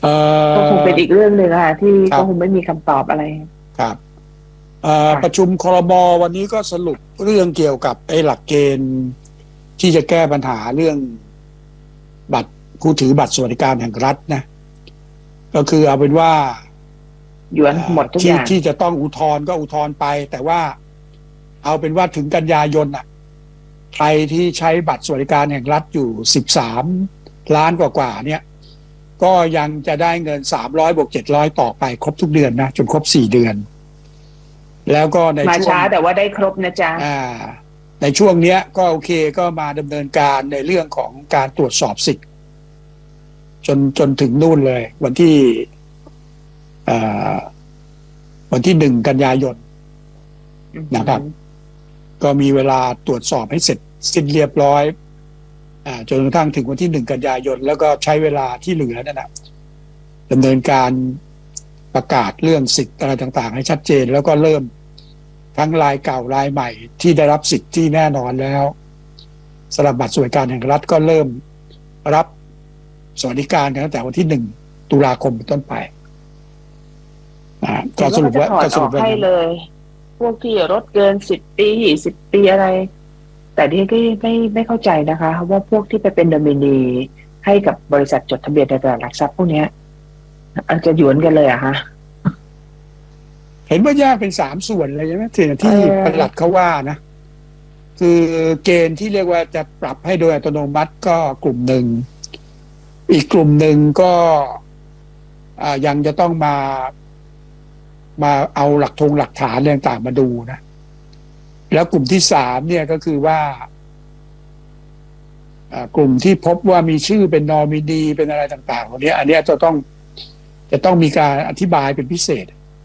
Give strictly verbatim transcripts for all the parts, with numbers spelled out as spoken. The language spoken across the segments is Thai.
ก็คงเป็นอีกเรื่องหนึ่งค่ะที่ก็คงไม่มีคำตอบอะไรครับประชุมครม.วันนี้ก็สรุปเรื่องเกี่ยวกับไอ้หลักเกณฑ์ที่จะแก้ปัญหาเรื่องบัตรผู้ถือบัตรสวัสดิการแห่งรัฐนะก็คือเอาเป็นว่าหยวนหมดทุกอย่างที่จะต้องอุทธรณ์ก็อุทธรณ์ไปแต่ว่าเอาเป็นว่าถึงกันยายนอ่ะใครที่ใช้บัตรสวัสดิการแห่งรัฐอยู่สิบสามล้านกว่าๆเนี่ยก็ยังจะได้เงินสามร้อยบวกเจ็ดร้อยต่อไปครบทุกเดือนนะจนครบสี่เดือนแล้วก็ในช่วงมาช้าแต่ว่าได้ครบนะจ๊ะอ่าในช่วงเนี้ยก็โอเคก็มาดำเนินการในเรื่องของการตรวจสอบสิทธิ์จนจนถึงนู่นเลยวันที่อ่าวันที่หนึ่งกันยายนนะครับก็มีเวลาตรวจสอบให้เสร็จสิ้นเรียบร้อยอ่าจนกระทั่งถึงวันที่หนึ่งกันยายนแล้วก็ใช้เวลาที่เหลือนั่นนะดำเนินการประกาศเรื่องสิทธิ์อะไรต่างๆให้ชัดเจนแล้วก็เริ่มทั้งรายเก่ารายใหม่ที่ได้รับสิทธิ์ที่แน่นอนแล้วสำหรับบัตรสวัสดิการแห่งรัฐก็เริ่มรับสวัสดิการตั้งแต่วันที่หนึ่งตุลาคมเป็นต้นไปอ่าก็สรุปว่าก็สรุปให้เลยพวกที่รถเกินสิบปียี่สิบปีอะไรแต่ที่ก็ไม่ไม่เข้าใจนะคะว่าพวกที่ไปเป็นโนมินีให้กับบริษัทจดทะเบียนในตลาดหลักทรัพย์พวกนี้อาจจะหยวนกันเลยอะฮะเห็นว่าแยกเป็นสามส่วนเลยใช่ไหมที่ที่ปลัดเขาว่านะคือเกณฑ์ที่เรียกว่าจะปรับให้โดยอัตโนมัติก็กลุ่มหนึ่งอีกกลุ่มหนึ่งก็ยังจะต้องมามาเอาหลักธงหลักฐานต่างๆมาดูนะแล้วกลุ่มที่สามเนี่ยก็คือว่ากลุ่มที่พบว่ามีชื่อเป็นนอมินีเป็นอะไรต่างๆตรงนี้อันนี้จะต้องจะต้องมีการอธิบายเป็นพิเศษ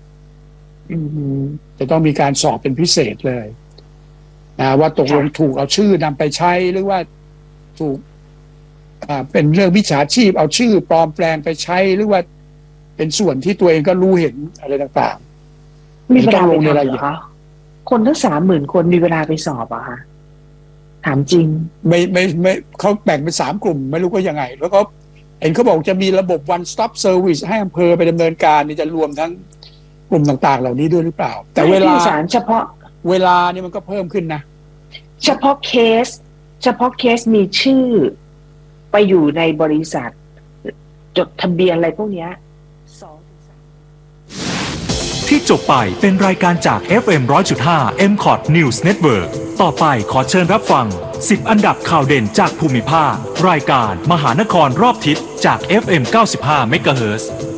จะต้องมีการสอบเป็นพิเศษเลยนะว่าตกลงถูกเอาชื่อนำไปใช้หรือว่าถูกเป็นเรื่องมิจฉาชีพเอาชื่อปลอมแปลงไปใช้หรือว่าเป็นส่วนที่ตัวเองก็รู้เห็นอะไรต่างๆมีเวลาไปทำเหรอคะคนทั้งสามหมื่นคนมีเวลาไปสอบอะคะถามจริงไม่ไม่ไม่เขาแบ่งเป็นสามกลุ่มไม่รู้ว่ายังไงแล้วก็เห็นเขาบอกจะมีระบบ one stop service ให้อำเภอไปดำเนินการนี่จะรวมทั้งกลุ่มต่างๆเหล่านี้ด้วยหรือเปล่าแต่เวลาเฉพาะเวลานี่มันก็เพิ่มขึ้นนะเฉพาะเคสเฉพาะเคสมีชื่อไปอยู่ในบริษัทจดทะเบียนอะไรพวกนี้ที่จบไปเป็นรายการจาก เอฟ เอ็ม หนึ่งร้อยจุดห้า เอ็ม คอท News Network ต่อไปขอเชิญรับฟังสิบอันดับข่าวเด่นจากภูมิภาครายการมหานครรอบทิศจาก เอฟ เอ็ม เก้าสิบห้า เมกะเฮิรตซ์